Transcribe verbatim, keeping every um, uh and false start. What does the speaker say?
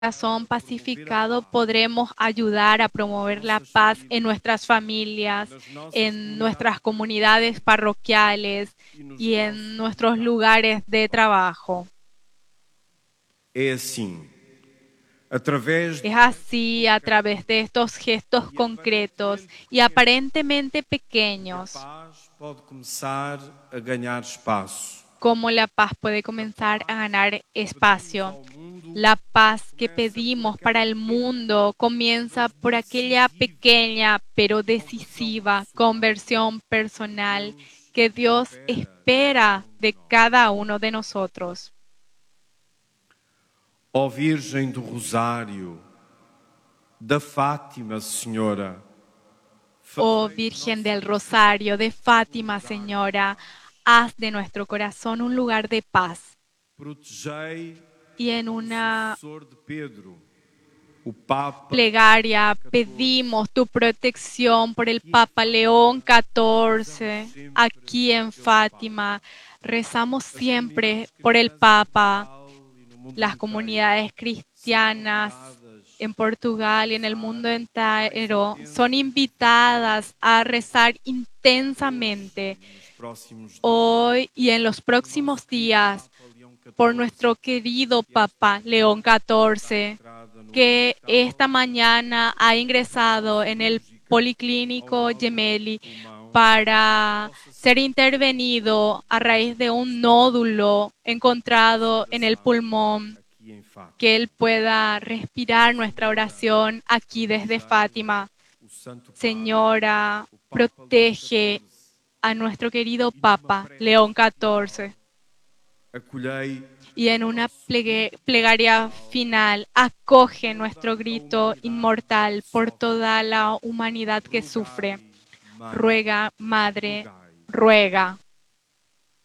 corazón pacificado podremos ayudar a promover la paz en nuestras familias, en nuestras comunidades parroquiales y en nuestros lugares de trabajo. É assim, através Es así a través de estos gestos concretos y aparentemente pequeños, a paz pode começar a ganhar espaço. como la paz puede comenzar a ganar espacio. La paz que pedimos para el mundo comienza por aquella pequeña pero decisiva conversión personal que Dios espera de cada uno de nosotros. Ó Virgem do Rosário, da Fátima Senhora, Oh Virgen del Rosario de Fátima, Señora, haz de nuestro corazón un lugar de paz. protegei Y en una sucessor de Pedro, o Papa, plegaria pedimos tu protección por el Papa León catorce aquí en Fátima. Rezamos siempre por el Papa, las comunidades cristianas en Portugal y en el mundo entero son invitadas a rezar intensamente hoy y en los próximos días por nuestro querido Papa León catorce, que esta mañana ha ingresado en el Policlínico Gemelli para ser intervenido a raíz de un nódulo encontrado en el pulmón, que él pueda respirar nuestra oración aquí desde Fátima. Señora, protege a nuestro querido Papa León catorce. Y en una plegue, plegaria final, acoge nuestro grito inmortal por toda la humanidad que sufre. Ruega, Madre, ruega.